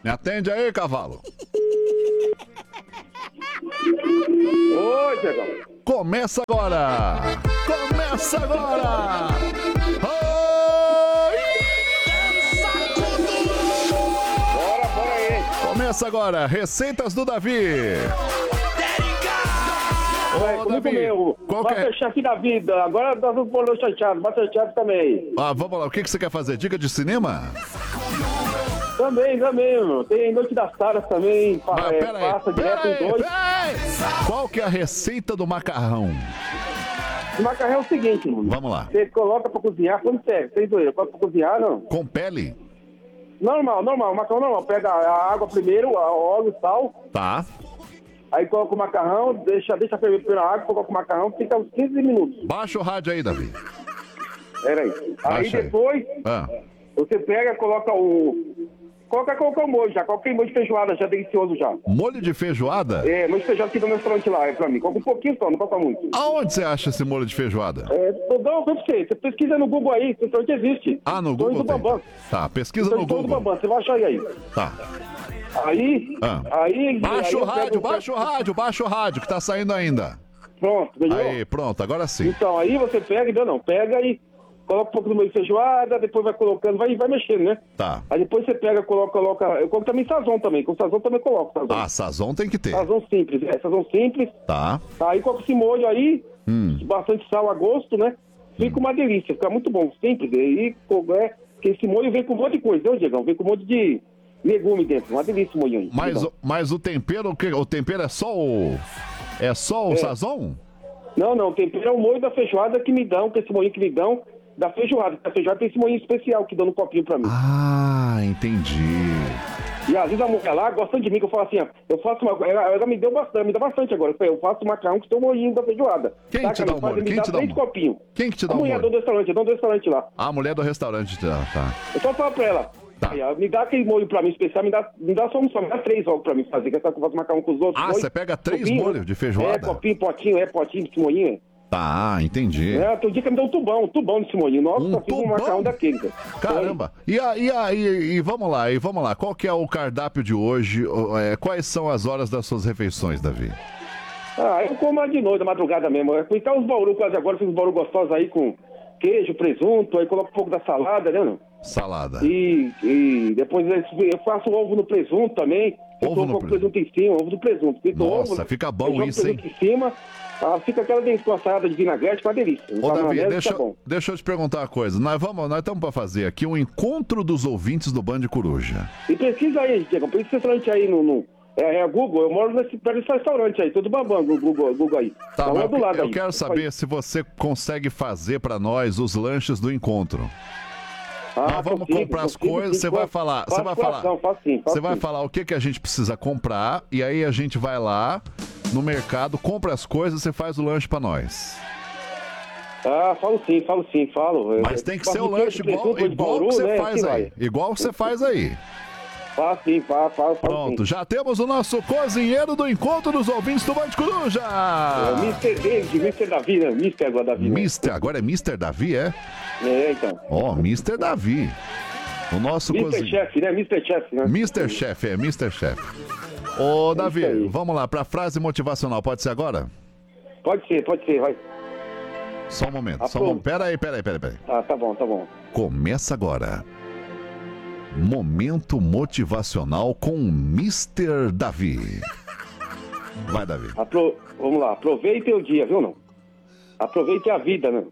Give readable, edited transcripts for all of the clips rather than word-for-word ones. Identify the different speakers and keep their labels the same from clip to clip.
Speaker 1: Me atende aí, cavalo.
Speaker 2: Oi, Diegão.
Speaker 1: Começa agora! Começa agora!
Speaker 2: Bora aí.
Speaker 1: Começa agora, Receitas do Davi. Ô, Davi, qual que é?
Speaker 2: Masterchef da vida. Agora nós vamos pôr o chateado. Masterchef também.
Speaker 1: Ah, vamos lá, o que você quer fazer? Dica de cinema?
Speaker 2: Também, mano. Tem Noite das Taras também.
Speaker 1: Passa
Speaker 2: direto em dois.
Speaker 1: Qual que é a receita do macarrão?
Speaker 2: O macarrão é o seguinte, mano.
Speaker 1: Vamos lá.
Speaker 2: Você coloca pra cozinhar, quando você tem doido, coloca pra cozinhar, não?
Speaker 1: Com pele?
Speaker 2: Normal, o macarrão normal. Pega a água primeiro, o óleo, sal.
Speaker 1: Tá.
Speaker 2: Aí coloca o macarrão, deixa ferver pela água, coloca o macarrão, fica uns 15 minutos.
Speaker 1: Baixa o rádio aí, Davi.
Speaker 2: Peraí. Aí
Speaker 1: Baixa
Speaker 2: depois, você pega, coloca o molho já, qualquer molho de feijoada já delicioso já.
Speaker 1: Molho de feijoada?
Speaker 2: É, molho de feijoada aqui no restaurante lá, é pra mim. Coloca um pouquinho só, não coloca muito.
Speaker 1: Aonde você acha esse molho de feijoada?
Speaker 2: Tô dando pra você. Você pesquisa no Google aí, esse restaurante existe.
Speaker 1: Ah, no Google tem. Tá, pesquisa no Google.
Speaker 2: Bambam, você vai achar aí.
Speaker 1: Tá.
Speaker 2: Aí...
Speaker 1: Baixa o rádio, que tá saindo ainda.
Speaker 2: Pronto, ganhou?
Speaker 1: Aí, pronto, agora sim.
Speaker 2: Então, aí você pega, pega e coloca um pouco do molho de feijoada, depois vai colocando, vai mexendo, né?
Speaker 1: Tá.
Speaker 2: Aí depois você pega, coloca, eu coloco também sazon também, com sazon também coloco sazon.
Speaker 1: Ah, sazon tem que ter.
Speaker 2: Sazon simples, sazon simples.
Speaker 1: Tá.
Speaker 2: Aí coloca esse molho aí, bastante sal a gosto, né? Fica uma delícia, fica muito bom, simples. E que esse molho vem com um monte de coisa, não, Diegão? Vem com um monte de legume dentro, uma delícia o molho aí.
Speaker 1: Mas o tempero, o tempero é só o... É só o sazon?
Speaker 2: Não, o tempero é o molho da feijoada que me dão, que esse molho que me dão da feijoada. A feijoada tem esse molho especial que dão no copinho pra mim.
Speaker 1: Ah, entendi.
Speaker 2: E às vezes a mulher lá, gostando de mim, que eu falo assim, ó, eu faço uma... Ela me deu bastante, me dá bastante agora. Eu faço macarrão que tem o molhinho da feijoada.
Speaker 1: Quem te dá o molho?
Speaker 2: Quem te dá 3 copinhos.
Speaker 1: Quem que te dá o
Speaker 2: molho? A mulher do restaurante lá.
Speaker 1: A mulher do restaurante, tá.
Speaker 2: Eu só falo pra ela.
Speaker 1: Tá.
Speaker 2: Aí, me dá aquele molho pra mim especial, me dá só um, me dá 3 logo pra mim fazer, que eu faço macarrão com os outros.
Speaker 1: Ah, você pega 3 molhos de feijoada?
Speaker 2: Copinho, potinho desse molhinho.
Speaker 1: Tá, entendi.
Speaker 2: Outro dia que me deu um tubão desse molhinho. Nossa, só fiz um macarrão daquele, cara.
Speaker 1: Caramba. E vamos lá. Qual que é o cardápio de hoje? Quais são as horas das suas refeições, Davi?
Speaker 2: Eu como de noite, da madrugada mesmo. Então os bauru quase agora, fiz uns bauru gostosos aí com queijo, presunto, aí coloco um pouco da salada, né, não?
Speaker 1: Salada.
Speaker 2: E depois eu faço ovo no presunto também.
Speaker 1: Ovo no
Speaker 2: presunto em cima, ovo do presunto.
Speaker 1: Nossa,
Speaker 2: ovo,
Speaker 1: fica bom isso, hein?
Speaker 2: Em cima, fica aquela salada de vinagrete, uma delícia.
Speaker 1: Ô, Davi, deixa eu te perguntar uma coisa. Nós estamos para fazer aqui um encontro dos ouvintes do Band Coruja. E
Speaker 2: pesquisa aí, Diego, pesquisa esse restaurante aí no Google, eu moro perto desse restaurante aí, tudo babando, Google aí.
Speaker 1: Tá, mas do lado eu quero saber se você consegue fazer para nós os lanches do encontro. Nós vamos comprar as coisas, você vai falar, você vai falar o que a gente precisa comprar e aí a gente vai lá no mercado, compra as coisas, você faz o lanche para nós.
Speaker 2: Falo sim.
Speaker 1: Mas tem que ser o lanche igual que você faz aí. Igual você faz aí.
Speaker 2: Faz sim.
Speaker 1: Pronto, já temos o nosso cozinheiro do encontro dos ouvintes do Band Coruja.
Speaker 2: Mr. David, Mr. Davi, né? Mr. agora Davi.
Speaker 1: Agora é Mr. Davi, é?
Speaker 2: Então.
Speaker 1: Mr. Davi. O nosso
Speaker 2: Mr. Chef, né? Mr. Chef, né?
Speaker 1: Mr. Chef. Ô, Davi, vamos lá, pra frase motivacional, pode ser agora?
Speaker 2: Pode ser, vai.
Speaker 1: Só um momento, Pera aí.
Speaker 2: Tá bom.
Speaker 1: Começa agora. Momento motivacional com Mr. Davi. Vai, Davi.
Speaker 2: Vamos lá, aproveitem o dia, viu, não? Aproveitem a vida, né?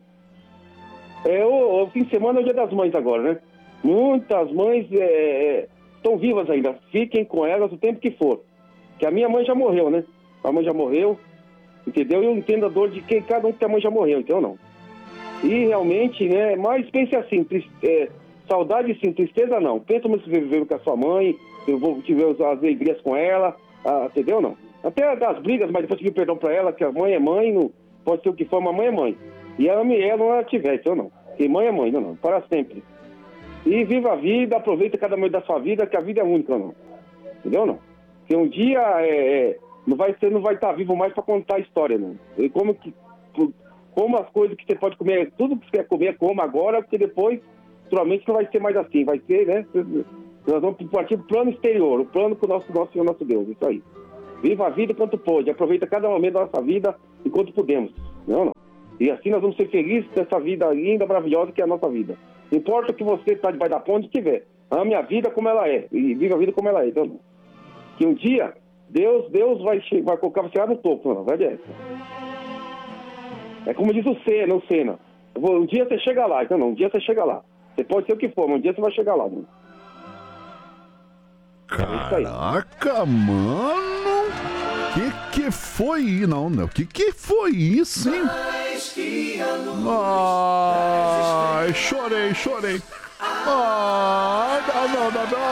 Speaker 2: O fim de semana é o Dia das Mães agora, né? Muitas mães estão vivas ainda. Fiquem com elas o tempo que for. Que a minha mãe já morreu, né? A mãe já morreu, entendeu? Eu entendo a dor de cada um que a mãe já morreu, entendeu, não? E realmente, né? Mas pense assim, saudade sim, tristeza não. Pensa você viver com a sua mãe, eu vou tiver as alegrias com ela, entendeu, não? Até das brigas, mas depois pedir perdão pra ela, que a mãe é mãe, não pode ser o que for, mas a mãe é mãe. E ela não tiver, entendeu, não? Porque mãe é mãe, não, para sempre. E viva a vida, aproveita cada momento da sua vida, que a vida é única, não. Entendeu, não? Porque um dia não vai estar vivo mais para contar a história, não. E como as coisas que você pode comer, tudo que você quer comer, coma agora, porque depois, naturalmente, não vai ser mais assim. Vai ser, né? Nós vamos partir pro plano exterior, o plano com o nosso Senhor, nosso Deus, isso aí. Viva a vida enquanto pode, aproveita cada momento da nossa vida enquanto podemos, não? E assim nós vamos ser felizes dessa vida linda, maravilhosa que é a nossa vida. Não importa o que você está debaixo da ponte tiver, ame a vida como ela é, e viva a vida como ela é, então, que um dia Deus vai colocar você lá no topo, não, vai dessa. É como diz o Senna, um dia você chega lá, então não, um dia você chega lá. Você pode ser o que for, mas um dia você vai chegar lá, não.
Speaker 1: Caraca, mano! Que foi isso? Não, que foi isso, hein? Ai, chorei. Ai, não.